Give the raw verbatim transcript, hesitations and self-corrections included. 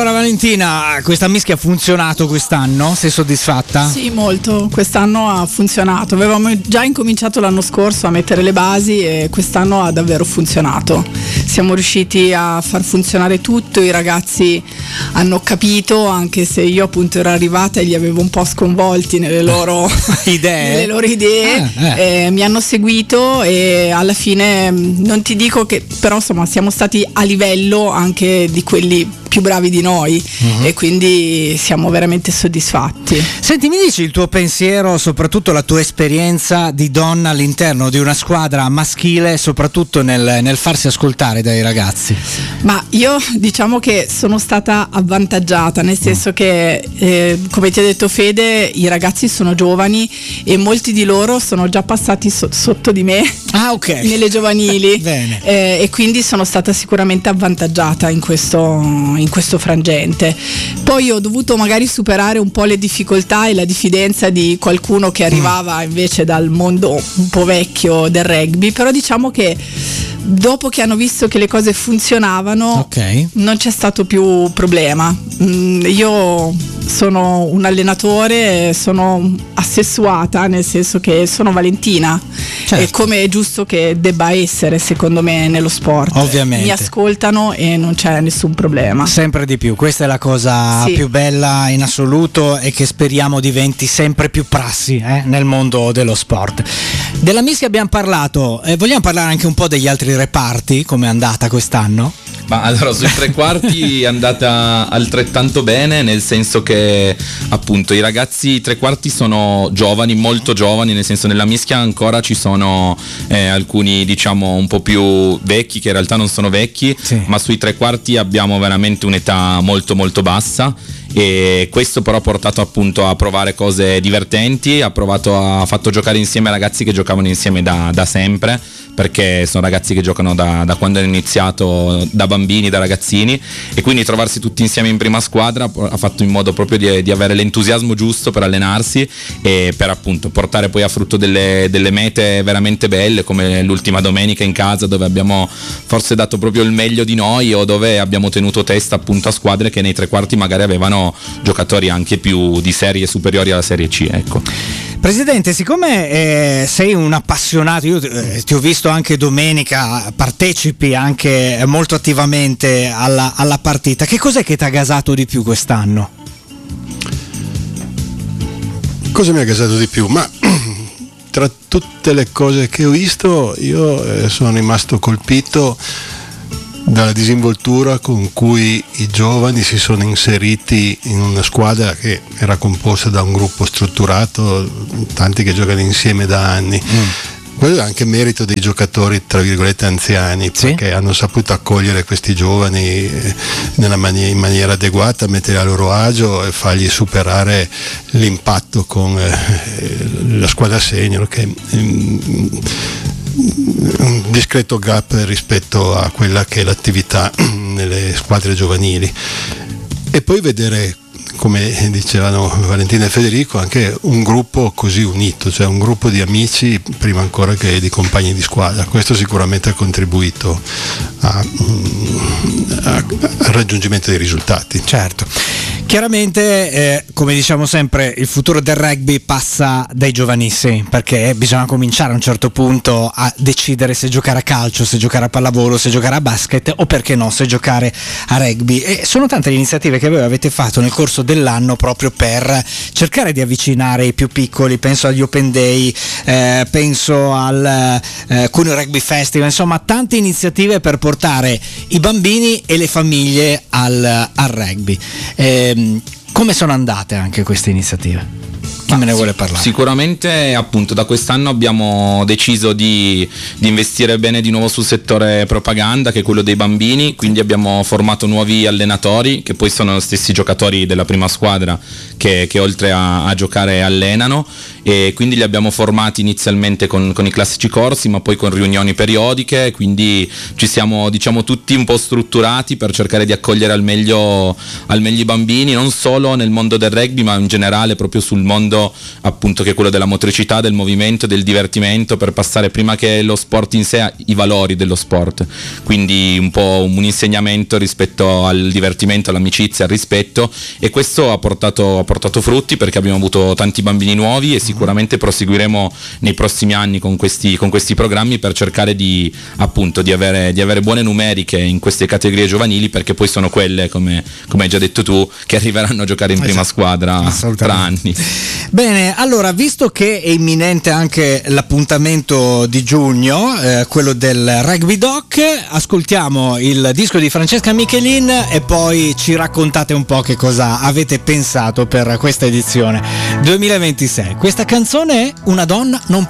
Allora Valentina, questa mischia ha funzionato quest'anno? Sei soddisfatta? Sì, molto, quest'anno ha funzionato, avevamo già incominciato l'anno scorso a mettere le basi e quest'anno ha davvero funzionato, siamo riusciti a far funzionare tutto, i ragazzi hanno capito, anche se io appunto ero arrivata e li avevo un po' sconvolti nelle loro idee, nelle loro idee ah, eh. Eh, mi hanno seguito e alla fine non ti dico che però insomma siamo stati a livello anche di quelli più bravi di noi uh-huh. e quindi siamo veramente soddisfatti. Senti, mi dici il tuo pensiero, soprattutto la tua esperienza di donna all'interno di una squadra maschile, soprattutto nel, nel farsi ascoltare dai ragazzi? Ma io diciamo che sono stata avvantaggiata, nel senso uh. che eh, come ti ha detto Fede, i ragazzi sono giovani e molti di loro sono già passati so- sotto di me ah, okay. nelle giovanili Bene. Eh, e quindi sono stata sicuramente avvantaggiata in questo in questo frangente. Poi ho dovuto magari superare un po' le difficoltà e la diffidenza di qualcuno che arrivava mm. invece dal mondo un po' vecchio del rugby, però diciamo che dopo che hanno visto che le cose funzionavano okay. non c'è stato più problema. Mm, io sono un allenatore, sono assessuata, nel senso che sono Valentina, certo. E come è giusto che debba essere secondo me nello sport. Ovviamente. Mi ascoltano e non c'è nessun problema. Sempre di più, questa è la cosa sì. più bella in assoluto e che speriamo diventi sempre più prassi eh, nel mondo dello sport. Della mischia abbiamo parlato, eh, vogliamo parlare anche un po' degli altri reparti, come è andata quest'anno? Ma allora sui tre quarti è andata altrettanto bene, nel senso che appunto i ragazzi tre quarti sono giovani, molto giovani, nel senso nella mischia ancora ci sono eh, alcuni diciamo un po' più vecchi che in realtà non sono vecchi, sì. ma sui tre quarti abbiamo veramente un'età molto molto bassa. E questo però ha portato appunto a provare cose divertenti, ha provato ha fatto giocare insieme ragazzi che giocavano insieme da, da sempre, perché sono ragazzi che giocano da, da quando hanno iniziato, da bambini, da ragazzini, e quindi trovarsi tutti insieme in prima squadra ha fatto in modo proprio di, di avere l'entusiasmo giusto per allenarsi e per appunto portare poi a frutto delle, delle mete veramente belle, come l'ultima domenica in casa, dove abbiamo forse dato proprio il meglio di noi, o dove abbiamo tenuto testa appunto a squadre che nei tre quarti magari avevano giocatori anche più di serie superiori alla Serie C, ecco. Presidente, siccome eh, sei un appassionato, io eh, ti ho visto anche domenica, partecipi anche molto attivamente alla, alla partita, che cos'è che ti ha gasato di più quest'anno? Cosa mi ha gasato di più? Ma tra tutte le cose che ho visto io eh, sono rimasto colpito dalla disinvoltura con cui i giovani si sono inseriti in una squadra che era composta da un gruppo strutturato, tanti che giocano insieme da anni. Mm. Quello è anche merito dei giocatori tra virgolette anziani, sì? Perché hanno saputo accogliere questi giovani nella mani- in maniera adeguata, mettere a loro agio e fargli superare l'impatto con eh, la squadra senior, che mm, un discreto gap rispetto a quella che è l'attività nelle squadre giovanili. E poi vedere, come dicevano Valentina e Federico, anche un gruppo così unito, cioè un gruppo di amici prima ancora che di compagni di squadra. Questo sicuramente ha contribuito a, a, al raggiungimento dei risultati. Certo. Chiaramente, eh, come diciamo sempre, il futuro del rugby passa dai giovanissimi, perché bisogna cominciare a un certo punto a decidere se giocare a calcio, se giocare a pallavolo, se giocare a basket o perché no, se giocare a rugby. E sono tante le iniziative che voi avete fatto nel corso dell'anno proprio per cercare di avvicinare i più piccoli. Penso agli Open Day, eh, penso al eh, Cuneo Rugby Festival, insomma tante iniziative per portare i bambini e le famiglie al, al rugby. Eh, come sono andate anche queste iniziative? Chi me ne vuole parlare? Sicuramente appunto da quest'anno abbiamo deciso di, di investire bene di nuovo sul settore propaganda, che è quello dei bambini, quindi abbiamo formato nuovi allenatori che poi sono gli stessi giocatori della prima squadra che, che oltre a, a giocare allenano, e quindi li abbiamo formati inizialmente con, con i classici corsi, ma poi con riunioni periodiche, quindi ci siamo diciamo tutti un po' strutturati per cercare di accogliere al meglio, al meglio i bambini, non solo nel mondo del rugby ma in generale proprio sul mondo appunto che è quello della motricità, del movimento, del divertimento, per passare prima che lo sport in sé i valori dello sport, quindi un po' un insegnamento rispetto al divertimento, all'amicizia, al rispetto, e questo ha portato, ha portato frutti perché abbiamo avuto tanti bambini nuovi e sicuramente proseguiremo nei prossimi anni con questi, con questi programmi per cercare di appunto di avere, di avere buone numeriche in queste categorie giovanili, perché poi sono quelle, come, come hai già detto tu, che arriveranno a giocare in prima squadra tra anni. Bene, allora, visto che è imminente anche l'appuntamento di giugno, eh, quello del Rugby Doc, ascoltiamo il disco di Francesca Michelin e poi ci raccontate un po' che cosa avete pensato per questa edizione duemilaventisei. Questa canzone è Una donna non